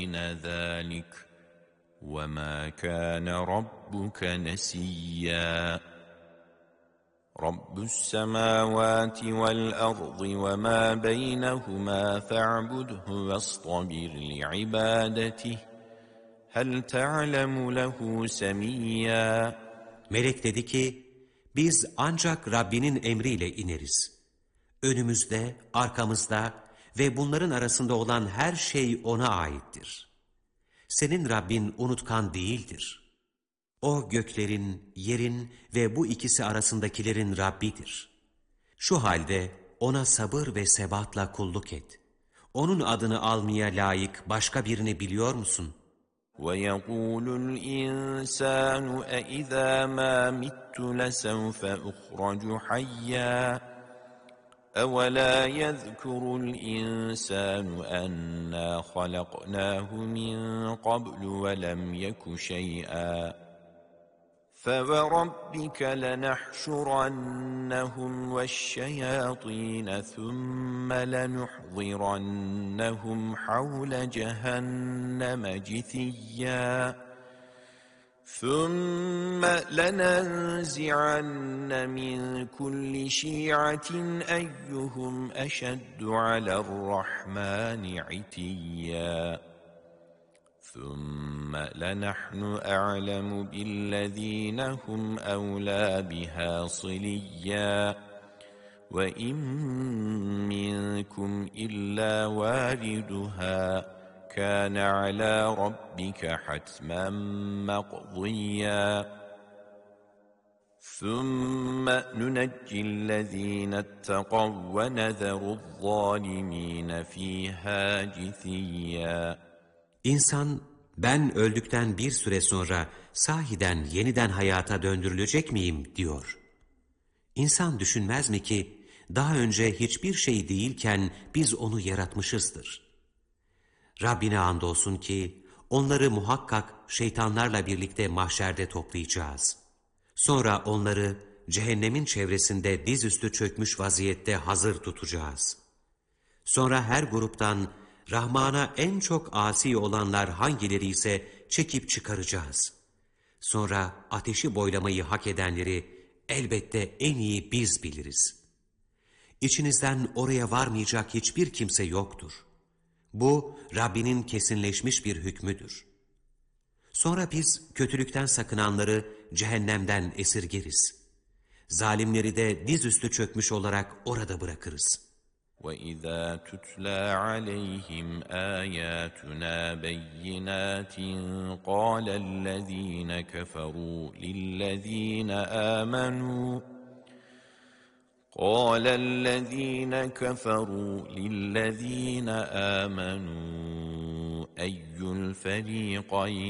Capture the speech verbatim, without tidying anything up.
ذلك وما كان ربك نسيا رب السماوات والأرض وما بينهما فاعبده واصطبر لعبادته هل تعلم له سميا. Melek dedi ki, biz ancak Rabbinin emriyle ineriz. Önümüzde, arkamızda ve bunların arasında olan her şey O'na aittir. Senin Rabbin unutkan değildir. O göklerin, yerin ve bu ikisi arasındakilerin Rabbidir. Şu halde O'na sabır ve sebatla kulluk et. O'nun adını almaya layık başka birini biliyor musun? وَيَقُولُ الْإِنسَانُ أَإِذَا مَا مِتُّ لَسَوْفَ أُخْرَجُ حَيًّا أَوَلَا يَذْكُرُ الْإِنسَانُ أَنَّا خَلَقْنَاهُ مِنْ قَبْلُ وَلَمْ يَكُ شَيْئًا فَوَرَبِّكَ لَنَحْشُرَنَّهُمْ وَالشَّيَاطِينَ ثُمَّ لَنُحْضِرَنَّهُمْ حَوْلَ جَهَنَّمَ جِثِيًّا ثُمَّ لَنَنزِعَنَّ مِنْ كُلِّ شِيعَةٍ أَيُّهُمْ أَشَدُّ عَلَى الرَّحْمَنِ عِتِيًّا ثُمَّ لَنَحْنُ أَعْلَمُ بِالَّذِينَ هُمْ أَوْلَى بِهَا صِلِيًّا وَإِنْ مِنْكُمْ إِلَّا وَارِدُهَا كَانَ عَلَى رَبِّكَ حَتْمًا مَقْضِيًّا ثُمَّ نُنَجِّي الَّذِينَ اتَّقَوْا وَنَذَرُ الظَّالِمِينَ فِيهَا جِثِيًّا. İnsan, ben öldükten bir süre sonra sahiden yeniden hayata döndürülecek miyim diyor. İnsan düşünmez mi ki daha önce hiçbir şey değilken biz onu yaratmışızdır. Rabbine andolsun ki onları muhakkak şeytanlarla birlikte mahşerde toplayacağız. Sonra onları cehennemin çevresinde dizüstü çökmüş vaziyette hazır tutacağız. Sonra her gruptan Rahman'a en çok asi olanlar hangileri ise çekip çıkaracağız. Sonra ateşi boylamayı hak edenleri elbette en iyi biz biliriz. İçinizden oraya varmayacak hiçbir kimse yoktur. Bu Rabbinin kesinleşmiş bir hükmüdür. Sonra biz kötülükten sakınanları cehennemden esirgeriz. Zalimleri de dizüstü çökmüş olarak orada bırakırız. وَإِذَا تُتْلَى عَلَيْهِمْ آيَاتُنَا بَيِّنَاتٍ قَالَ الَّذِينَ كَفَرُوا لِلَّذِينَ آمَنُوا قَالَ الَّذِينَ كَفَرُوا لِلَّذِينَ آمَنُوا أَيُّ الْفَرِيقَيْنِ